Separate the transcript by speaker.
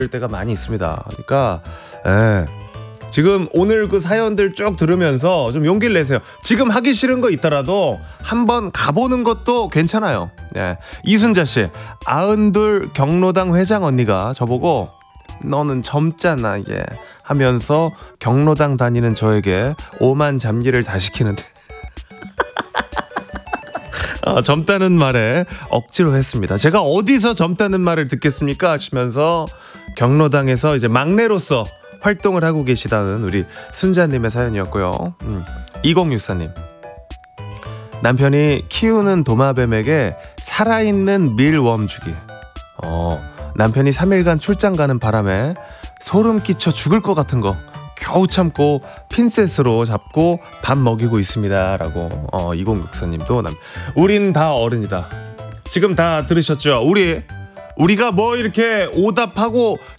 Speaker 1: 때가 많이 있습니다. 그러니까 예. 지금 오늘 그 사연들 쭉 들으면서 좀 용기를 내세요. 지금 하기 싫은 거 있더라도 한번 가보는 것도 괜찮아요. 예. 이순자 씨, 92 경로당 회장 언니가 저보고 너는 젊잖아 예 하면서 경로당 다니는 저에게 오만 잡리를 다 시키는데 젊다는 말에 억지로 했습니다. 제가 어디서 젊다는 말을 듣겠습니까 하시면서 경로당에서 이제 막내로서 활동을 하고 계시다는 우리 순자님의 사연이었고요. 2064님, 남편이 키우는 도마뱀에게 살아있는 밀웜 주기. 남편이 3일간 출장 가는 바람에 소름 끼쳐 죽을 것 같은 거 겨우 참고 핀셋으로 잡고 밥 먹이고 있습니다 라고 2064님도 우린 다 어른이다. 지금 다 들으셨죠? 우리가 뭐 이렇게 오답하고